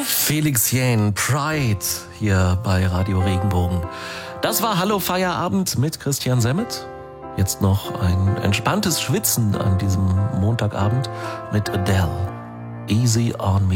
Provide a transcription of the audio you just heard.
Felix Jähn, Pride, hier bei Radio Regenbogen. Das war Hallo Feierabend mit Christian Semmet. Jetzt noch ein entspanntes Schwitzen an diesem Montagabend mit Adele. Easy on me.